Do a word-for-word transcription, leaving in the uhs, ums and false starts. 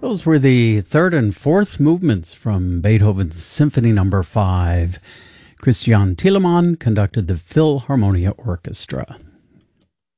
Those were the third and fourth movements from Beethoven's Symphony Number Five. Christian Thielemann conducted the Philharmonia Orchestra.